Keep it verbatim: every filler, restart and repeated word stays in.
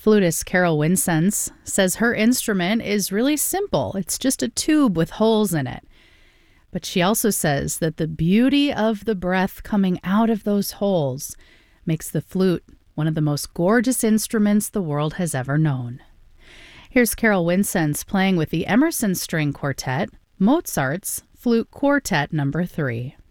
Flutist Carol Winsense says her instrument is really simple. It's just a tube with holes in it. But she also says that the beauty of the breath coming out of those holes makes the flute one of the most gorgeous instruments the world has ever known. Here's Carol Winsense playing with the Emerson String Quartet, Mozart's Flute Quartet number three.